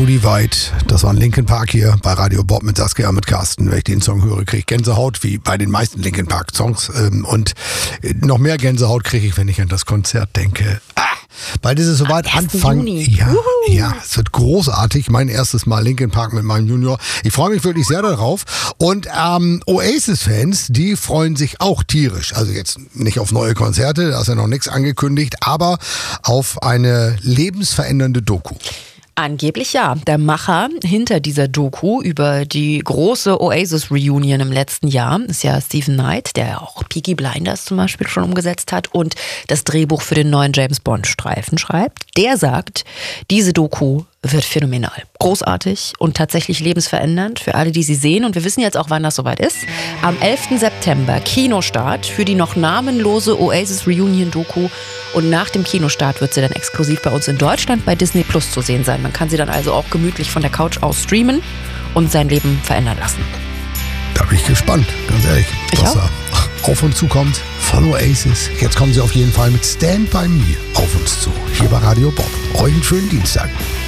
Moody White, das war ein Linkin Park hier bei Radio Bob mit Saskia, mit Carsten. Wenn ich den Song höre, kriege ich Gänsehaut, wie bei den meisten Linkin Park Songs. Und noch mehr Gänsehaut kriege ich, wenn ich an das Konzert denke. Weil das ist soweit Anfang. Ja, es wird großartig. Mein erstes Mal Linkin Park mit meinem Junior. Ich freue mich wirklich sehr darauf. Und Oasis-Fans, die freuen sich auch tierisch. Also jetzt nicht auf neue Konzerte, da ist ja noch nichts angekündigt, aber auf eine lebensverändernde Doku. Angeblich ja. Der Macher hinter dieser Doku über die große Oasis-Reunion im letzten Jahr ist ja Stephen Knight, der auch Peaky Blinders zum Beispiel schon umgesetzt hat und das Drehbuch für den neuen James-Bond-Streifen schreibt. Der sagt, diese Doku wird phänomenal, großartig und tatsächlich lebensverändernd für alle, die sie sehen. Und wir wissen jetzt auch, wann das soweit ist. Am 11. September Kinostart für die noch namenlose Oasis-Reunion-Doku. Und nach dem Kinostart wird sie dann exklusiv bei uns in Deutschland bei Disney Plus zu sehen sein. Man kann sie dann also auch gemütlich von der Couch aus streamen und sein Leben verändern lassen. Da bin ich gespannt, ganz ehrlich, was da auf uns zukommt von Oasis. Jetzt kommen sie auf jeden Fall mit Stand By Me auf uns zu, hier bei Radio Bob. Euch einen schönen Dienstag.